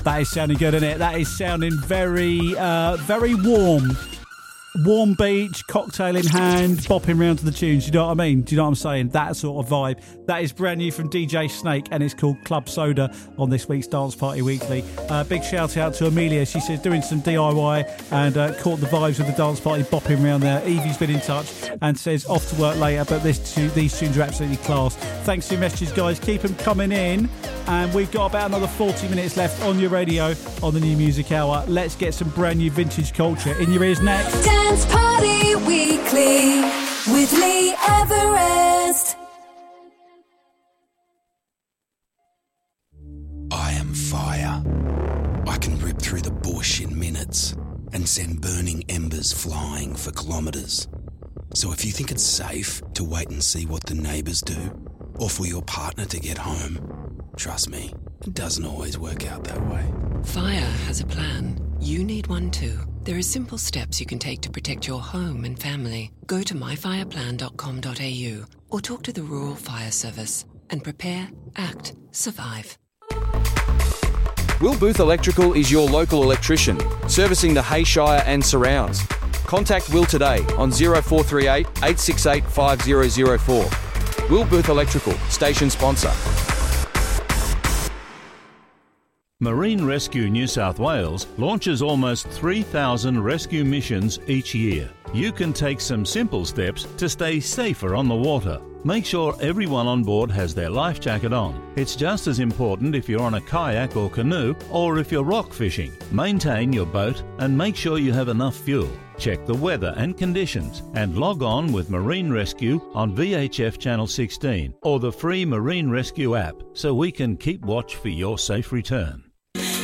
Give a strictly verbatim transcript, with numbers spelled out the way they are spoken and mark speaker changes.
Speaker 1: That is sounding good, isn't it? That is sounding very, uh, very warm. Warm beach, cocktail in hand, bopping round to the tunes. You know what I mean? Do you know what I'm saying? That sort of vibe. That is brand new from D J Snake, and it's called Club Soda on this week's Dance Party Weekly. Uh, big shout out to Amelia. She says doing some D I Y and uh, caught the vibes of the dance party, bopping around there. Evie's been in touch and says off to work later, but this tu- these tunes are absolutely class. Thanks for your messages, guys. Keep them coming in. And we've got about another forty minutes left on your radio on the New Music Hour. Let's get some brand new vintage culture in your ears next.
Speaker 2: Dance Party Weekly with Lee Everest.
Speaker 3: I am fire. I can rip through the bush in minutes and send burning embers flying for kilometres. So if you think it's safe to wait and see what the neighbours do, or for your partner to get home, trust me, it doesn't always work out that way.
Speaker 4: Fire has a plan. You need one too. There are simple steps you can take to protect your home and family. Go to my fire plan dot com dot a u or talk to the Rural Fire Service and prepare, act, survive.
Speaker 5: Will Booth Electrical is your local electrician, servicing the Hayshire and surrounds. Contact Will today on zero four three eight, eight six eight, five zero zero four. Will Booth Electrical, station sponsor.
Speaker 6: Marine Rescue New South Wales launches almost three thousand rescue missions each year. You can take some simple steps to stay safer on the water. Make sure everyone on board has their life jacket on. It's just as important if you're on a kayak or canoe or if you're rock fishing. Maintain your boat and make sure you have enough fuel. Check the weather and conditions and log on with Marine Rescue on V H F Channel sixteen or the free Marine Rescue app so we can keep watch for your safe return.